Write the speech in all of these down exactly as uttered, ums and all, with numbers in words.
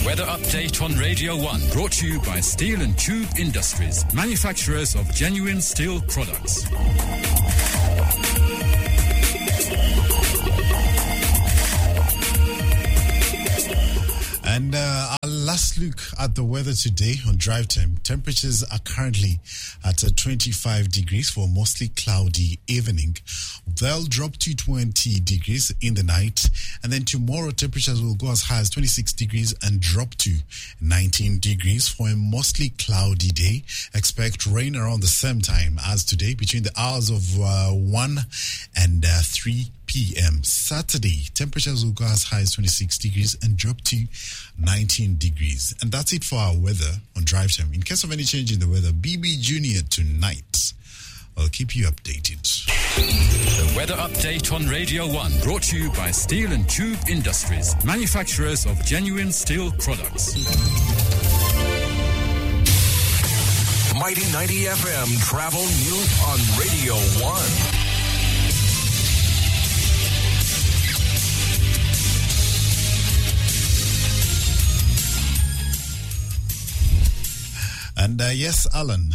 weather update on Radio one, brought to you by Steel and Tube Industries, manufacturers of genuine steel products. And uh, our last look at the weather today on Drive Time. Temperatures are currently at uh, twenty-five degrees for a mostly cloudy evening. They'll drop to twenty degrees in the night. And then tomorrow, temperatures will go as high as twenty-six degrees and drop to nineteen degrees for a mostly cloudy day. Expect rain around the same time as today, between the hours of uh, one and uh, three p.m. Saturday, temperatures will go as high as twenty-six degrees and drop to nineteen degrees. And that's it for our weather on Drive Time. In case of any change in the weather, B B Junior tonight. I'll keep you updated. The weather update on Radio one, brought to you by Steel and Tube Industries, manufacturers of genuine steel products. Mighty ninety F M travel news on Radio one. And uh, yes, Alan.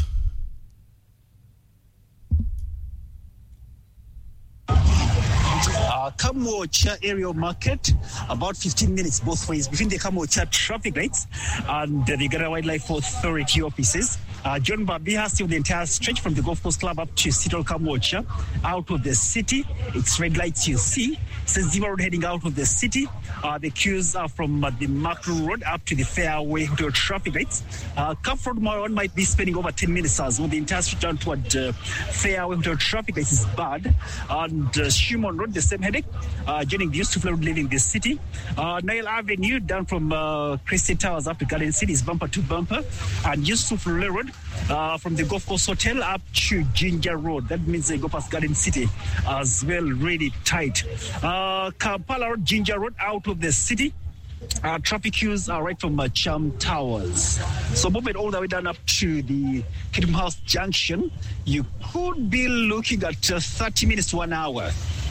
Uh, Kamwocha area market, about fifteen minutes both ways between the Kamwocha traffic lights and the Uganda Wildlife Authority offices. Uh, John Babi has still the entire stretch from the Golf Course Club up to City Kamwocha, out of the city. It's red lights you see. Says Zima Road heading out of the city. Uh, the queues are from uh, the Macro Road up to the Fairway Hotel traffic lights. Uh, Cuff Road Maron might be spending over ten minutes as well. The entire street down toward uh, Fairway Hotel traffic lights is bad. And uh, Shimon Road, the same headache. Uh, joining the Yusuf Road leaving the city. Uh, Nile Avenue down from uh, Christie Towers up to Garden City is bumper to bumper. And Yusuf Road uh, from the Golf Course Hotel up to Ginger Road. That means they go past Garden City as well, really tight. Uh, Kampala Road, Ginger Road out of the city. Uh, traffic queues are right from uh, Cham Towers. So moving all the way down up to the Kingdom House Junction, you could be looking at uh, thirty minutes to one hour.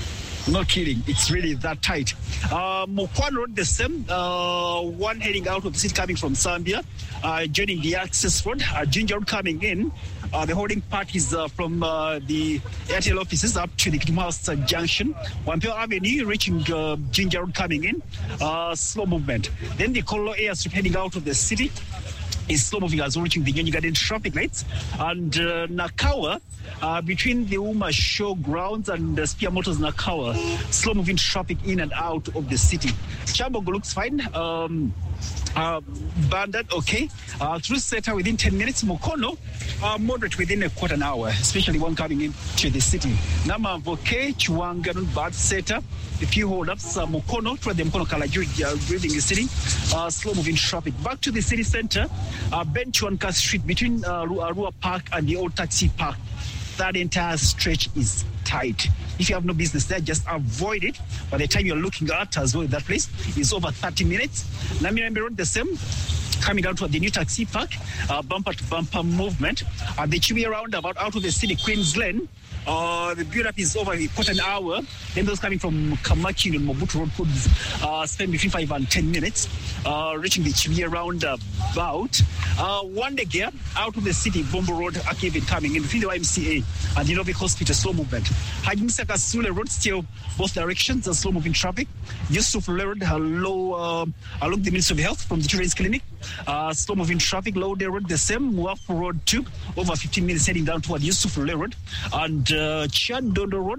Not kidding. It's really that tight. Uh, Mokwan Road, the same. Uh, one heading out of the city coming from Zambia, uh, joining the access road. Uh, Ginger Road coming in. Uh, the holding part is uh, from uh, the Airtel offices up to the Kingdom House uh, Junction. Wampio Avenue reaching uh, Ginger Road coming in. Uh, slow movement. Then the Kolo Airstrip heading out of the city is slow moving as well, reaching the Nyonyi Garden traffic lights. And uh, Nakawa, uh, between the Uma Showgrounds and uh, Spear Motors Nakawa, slow moving traffic in and out of the city. Chambogo looks fine. Um, uh, Bandad, okay. Uh, through Seta within ten minutes. Mokono, uh, moderate within a quarter an hour, especially one coming into the city. Nama Voke, Chuanga, Bad Seta. A few hold-ups, uh, Mokono, toward the Mokono Kalajuri, uh, leaving the city. Uh, slow-moving traffic. Back to the city center, uh, Benchuanka Street, between uh, Arua Park and the Old Taxi Park. That entire stretch is tight. If you have no business there, just avoid it. By the time you're looking at as well, that place is over thirty minutes. Namirembe Road, the same. Coming down to the new taxi park, uh, bumper-to-bumper movement. Uh, the Chimia roundabout out of the city, Queens Lane. Uh, the build-up is over a quarter an hour. Then those coming from Kamachi and Mobutu Road could uh, spend between five and ten minutes uh, reaching the Chimia roundabout. Uh, one day gear out of the city, Bombo Road, Akivin coming in between the Y M C A and the Novi Hospital, slow movement. Hajimsaka Sule Road, still both directions, a slow-moving traffic. Yusuf Road, uh, low, uh, along the Ministry of Health from the Children's Clinic. Uh, slow-moving traffic, Low Day Road, the same. Muafu Road, too, over fifteen minutes heading down toward Yusuf Road. And uh, Chandondo Road,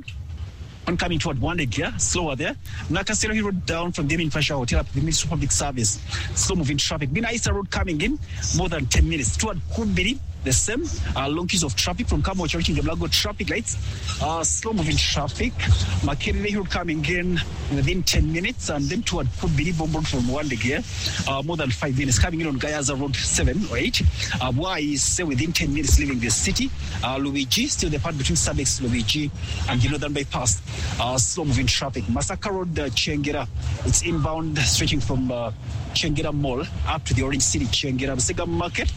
on coming toward Wandegia, slower there. Nakasero Road down from the Infrastructure Hotel up to the Ministry of Public Service. Slow-moving traffic. Bina Isa Road coming in, more than ten minutes. Toward Kumbiri, the same. Uh, long queues of traffic from Kamwocha reaching the Blago traffic lights. Uh, slow-moving traffic. Makerere Road coming in within ten minutes. And then toward Kumbiri, Bombo from Wandegia, uh, more than five minutes. Coming in on Gayaza Road seven or eight. Uh, Why is say within ten minutes leaving the city. Uh, Luigi, still the part between Sabex, Luigi, and the Northern Bypass. Uh, slow-moving traffic. Masaka Road, uh, Chengera. It's inbound, stretching from uh, Chengera Mall up to the Orange City, Chengera. Sega Market.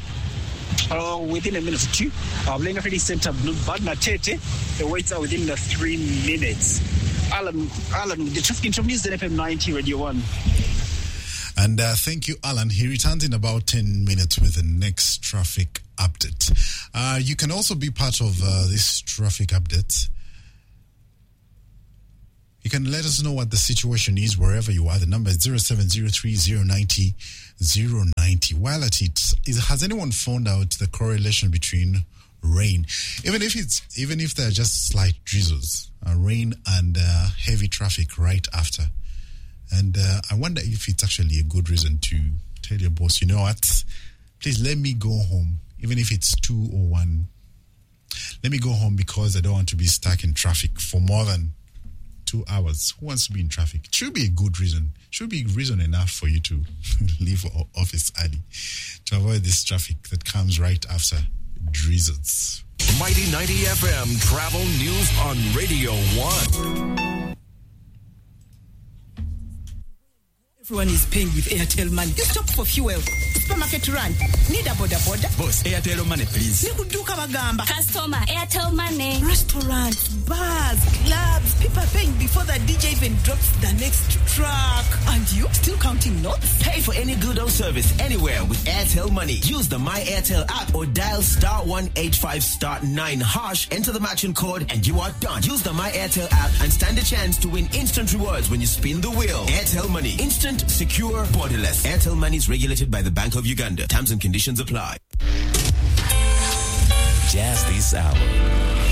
Uh, within a minute or two. Uh, Lenga Trading Center, Bad Natete. The waits are within uh, three minutes. Alan, Alan, the traffic in News, Z F M ninety, Radio one. And uh, thank you, Alan. He returns in about ten minutes with the next traffic update. Uh, you can also be part of uh, this traffic update. You can let us know what the situation is wherever you are. The number is zero seven zero three zero nine zero zero nine zero. While at it, is, has anyone found out the correlation between rain, even if it's even if there are just slight drizzles, uh, rain and uh, heavy traffic right after? And uh, I wonder if it's actually a good reason to tell your boss, you know what, please let me go home, even if it's two or one. Let me go home because I don't want to be stuck in traffic for more than two hours. Who wants to be in traffic? It should be a good reason. It should be reason enough for you to leave office early to avoid this traffic that comes right after drizzles. Mighty ninety F M Travel News on Radio one. Everyone is paying with Airtel Money. You stop for fuel, supermarket run, need a border border. Boss, Airtel Money, please. Nikuduka bagamba. Customer, Airtel Money. Restaurants, bars, clubs. People are paying before the D J even drops the next track. And you still counting notes? Pay for any good or service anywhere with Airtel Money. Use the My Airtel app or dial star one eight five star nine hash. Enter the matching code and you are done. Use the My Airtel app and stand a chance to win instant rewards when you spin the wheel. Airtel Money. Instant, secure, borderless. Airtel Money is regulated by the Bank of Uganda. Terms and conditions apply. Jazz this hour.